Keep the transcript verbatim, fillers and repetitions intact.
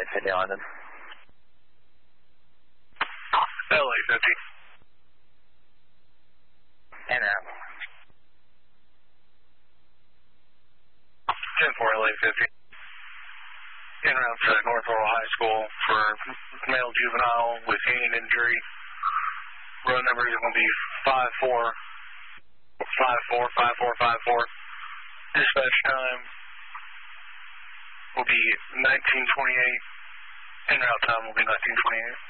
Sydney London. L A fifty. En route. ten four L A fifty. En route to North Laurel High School for male juvenile with hand injury. Road number is going to be five four five four five four five four. Dispatch time will be nineteen twenty-eight. En route time will be nineteen twenty-eight.